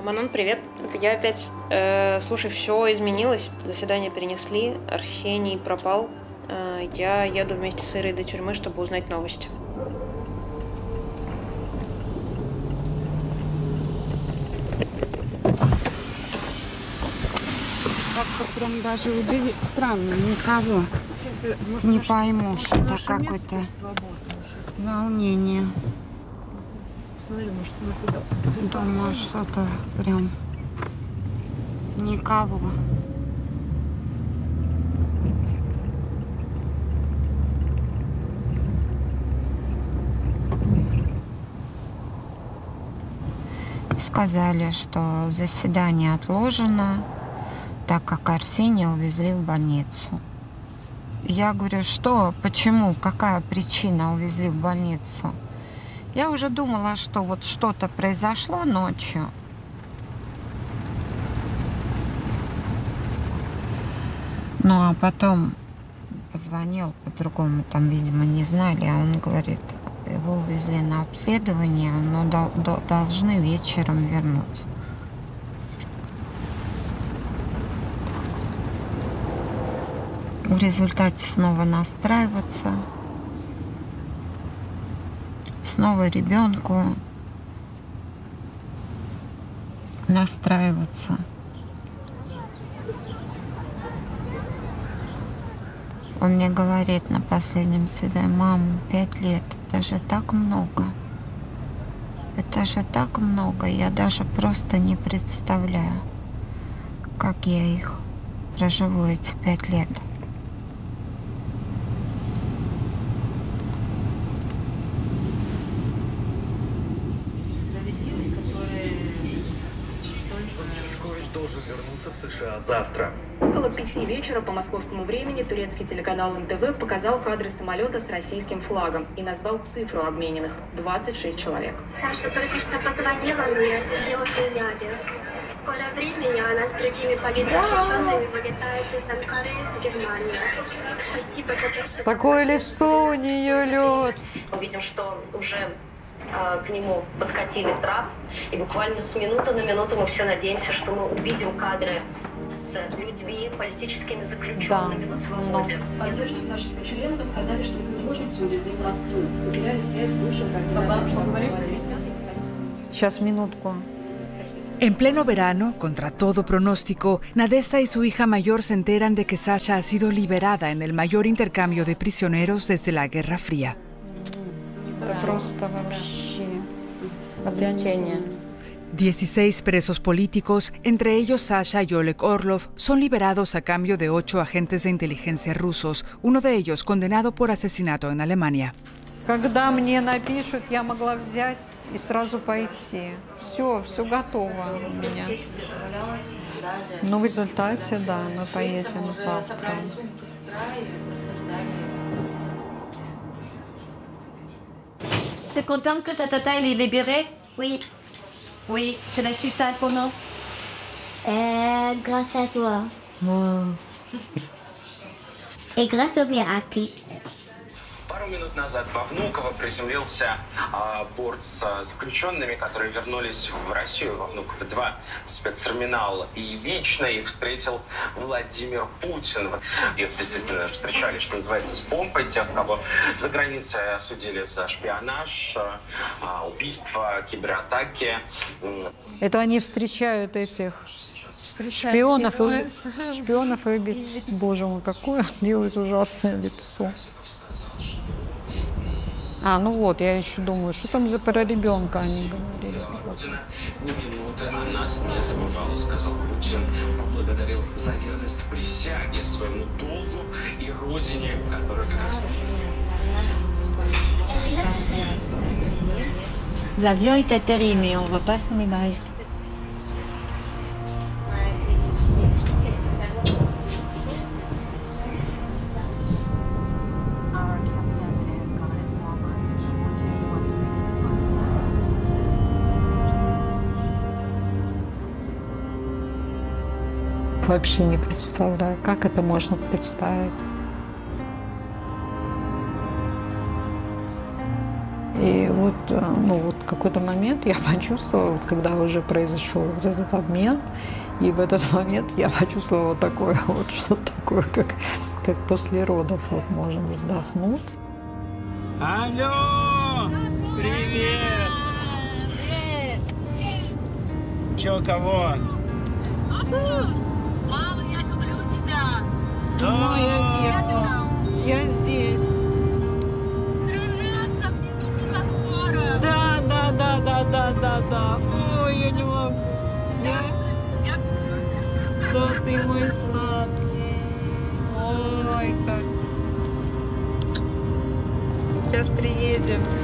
Манон, привет. Это я опять. Слушай, все изменилось. Заседание перенесли. Арсений пропал. Я еду вместе с Ирой до тюрьмы, чтобы узнать новости. Как-то прям даже удивительно. Странно, никого. Не пойму, что это какое-то волнение. Посмотри, может, мы туда. Думаю, что-то прям никого. Сказали, что заседание отложено, так как Арсения увезли в больницу. Я говорю, что, почему, какая причина увезли в больницу? Я уже думала, что вот что-то произошло ночью. Ну, а потом позвонил по-другому, там, видимо, не знали, а он говорит, его увезли на обследование, но должны вечером вернуть. В результате снова настраиваться, снова ребенку настраиваться. Он мне говорит на последнем свидании: мам, 5 лет, это же так много. Это же так много, я даже просто не представляю, как я их проживу, эти 5 лет. Должен вернуться в США завтра. Около 5 вечера по московскому времени турецкий телеканал НТВ показал кадры самолета с российским флагом и назвал цифру обмененных – 26 человек. Саша только что позвонила мне, делала ряде. В скором времени она с другими политзаключенными вылетает из Анкары в Германию. Спасибо за то, что... Такое лицо у нее, лед. Увидим, что уже к нему подкатили трап, и буквально с минуты на минуту мы все надеемся, что мы увидим кадры с людьми, политическими заключенными на свободе. Поддержки Саши Скочеленко сказали, что художницу увезли в Москву. Потеряли связь с бывшим координатором штаба. Сейчас, минутку. En pleno verano, contra todo pronóstico, Nadezhda y su hija mayor se enteran de que Sasha ha sido liberada en el mayor intercambio de prisioneros desde la Guerra Fría. Просто вообще облегчение. 16 presos políticos, entre ellos Sasha y Oleg Orlov, son liberados a cambio de 8 agentes de inteligencia rusos, uno de ellos condenado por asesinato en Alemania. Когда мне напишут, я могла взять и сразу пойти. Все готово у меня. Но в результате, да, мы поедем завтра. T'es contente que ta tata elle est libérée? Oui, Oui. Tu l'as su ça comment? grâce à toi. Et grâce au miracle. Пару минут назад во Внуково приземлился борт с заключенными, которые вернулись в Россию, во Внуково-2 спецтерминал. И лично их встретил Владимир Путин. Их действительно встречали, что называется, с помпой. Тех, кого за границей осудили за шпионаж, убийство, кибератаки. Это они встречают этих шпионов и убийц. Боже мой, какое делает ужасное лицо. Ну вот, я еще думаю, что там за про ребенка они говорили. Ни минуты о нас не забывал, сказал Путин. Поблагодарил за верность присяге своему долгу и родине, которая как раз... L'avion est atterri, mais on voit pas son image. Вообще не представляю, как это можно представить. И вот В какой-то момент я почувствовала, когда уже произошел вот этот обмен, и в этот момент я почувствовала вот такое вот, что-то такое, как после родов, вот можем вздохнуть. Алло! Привет! Чё, кого? Мама, я люблю тебя! Моя девка, я здесь. Привет, запиши меня скоро! Да. Ой, я не могу. Да ты мой сладкий. Ой, как. Сейчас приедем.